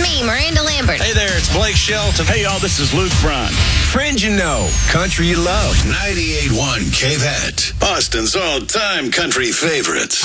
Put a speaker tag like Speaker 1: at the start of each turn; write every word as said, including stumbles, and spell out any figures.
Speaker 1: me, Miranda Lambert.
Speaker 2: Hey there, it's Blake Shelton.
Speaker 3: Hey, y'all, this is Luke Bryan.
Speaker 4: Friends you know, country you love.
Speaker 5: ninety-eight point one K V E T, Austin's all-time country favorites.